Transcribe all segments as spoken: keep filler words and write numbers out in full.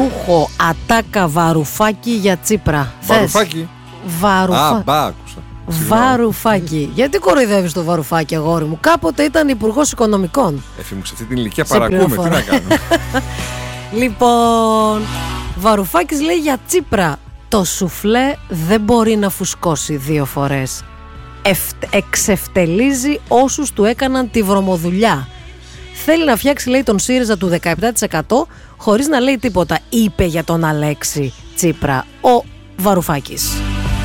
Ούχο, ατάκα Βαρουφάκη για Τσίπρα. Βαρουφάκη. Βαρουφά... Α, μπα, άκουσα. Βαρουφάκη. Γιατί κοροϊδεύεις το Βαρουφάκη, αγόρι μου? Κάποτε ήταν υπουργός οικονομικών. Εφή μου, σε αυτή την ηλικία παρακούμε. Τι να κάνουμε. Λοιπόν, Βαρουφάκης λέει για Τσίπρα: το σουφλέ δεν μπορεί να φουσκώσει δύο φορές. Εξευτελίζει όσους του έκαναν τη βρωμοδουλειά. Θέλει να φτιάξει, λέει, τον ΣΥΡΙΖΑ του δεκαεπτά τοις εκατό χωρίς να λέει τίποτα. Είπε για τον Αλέξη Τσίπρα ο Βαρουφάκης.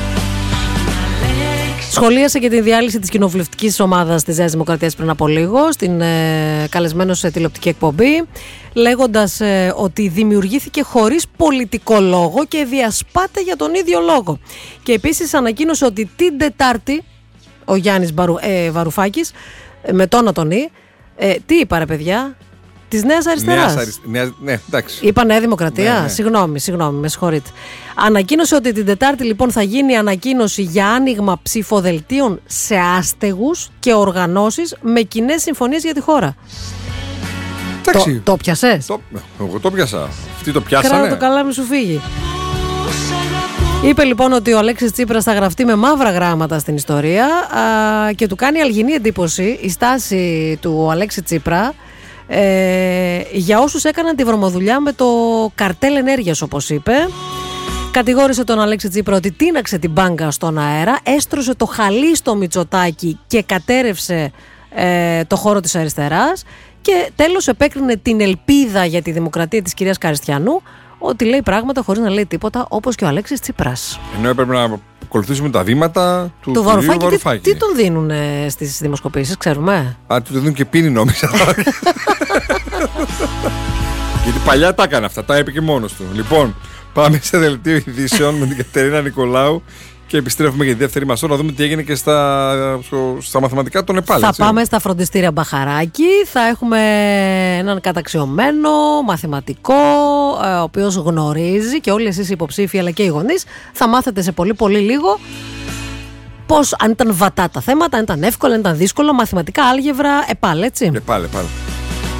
Σχολίασε και τη διάλυση της κοινοβουλευτικής ομάδας της Νέας Δημοκρατίας πριν από λίγο, στην ε, καλεσμένο σε τηλεοπτική εκπομπή, λέγοντας ε, ότι δημιουργήθηκε χωρίς πολιτικό λόγο και διασπάται για τον ίδιο λόγο. Και επίσης ανακοίνωσε ότι την Τετάρτη ο Γιάννης Μπαρου, ε, Βαρουφάκης, ε, με τόνα τον Ι, ε, τι είπα ρε παιδιά, της Νέας Αριστεράς. Νέας, νέα, ναι, εντάξει. Είπα Νέα Δημοκρατία. Ναι, ναι. Συγγνώμη, συγγνώμη, με συγχωρείτε. Ανακοίνωσε ότι την Τετάρτη λοιπόν θα γίνει ανακοίνωση για άνοιγμα ψηφοδελτίων σε άστεγους και οργανώσεις με κοινές συμφωνίες για τη χώρα. Εντάξει. Το, το πιασες? Το, εγώ το πιάσα. Αυτοί το πιάσανε. Κράτα το καλά, μη σου φύγει. Είπε λοιπόν ότι ο Αλέξης Τσίπρας θα γραφτεί με μαύρα γράμματα στην ιστορία α, και του κάνει αλγινή εντύπωση η στάση του Αλέξη Τσίπρα ε, για όσους έκαναν τη βρωμοδουλειά με το καρτέλ ενέργειας, όπως είπε. Κατηγόρησε τον Αλέξη Τσίπρα ότι τίναξε την μπάγκα στον αέρα, έστρωσε το χαλί στο Μητσοτάκι και κατέρευσε ε, το χώρο της αριστεράς και τέλος επέκρινε την ελπίδα για τη δημοκρατία της κυρίας Καριστιανού, ότι λέει πράγματα χωρίς να λέει τίποτα, όπως και ο Αλέξης Τσίπρας. Ενώ έπρεπε να ακολουθήσουμε τα βήματα του το Βαρουφάκη. Βαρουφάκη. Τι, τι τον δίνουν στις δημοσκοπήσεις, ξέρουμε? Α, του δίνουν και πίνει, νόμιζα. Γιατί παλιά τα έκανε αυτά, τα είπε και μόνος του. Λοιπόν, πάμε σε δελτίο ειδήσεων με την Κατερίνα Νικολάου και επιστρέφουμε για τη δεύτερη μας ώρα να δούμε τι έγινε και στα, στα μαθηματικά των ΕΠΑΛ. Θα έτσι. πάμε στα φροντιστήρια Μπαχαράκη, θα έχουμε έναν καταξιωμένο μαθηματικό, ο οποίος γνωρίζει, και όλοι εσείς οι υποψήφοι αλλά και οι γονείς θα μάθετε σε πολύ πολύ λίγο πώς, αν ήταν βατά τα θέματα, αν ήταν εύκολα, αν ήταν δύσκολο, μαθηματικά, άλγευρα, ΕΠΑΛ, έτσι. ΕΠΑΛ, ΕΠΑΛ.